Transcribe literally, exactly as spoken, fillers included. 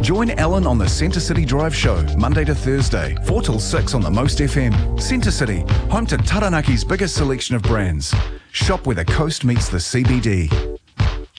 Join Alan on the Centre City Drive Show, Monday to Thursday, four till six on the Most F M. Centre City, home to Taranaki's biggest selection of brands. Shop where the coast meets the C B D.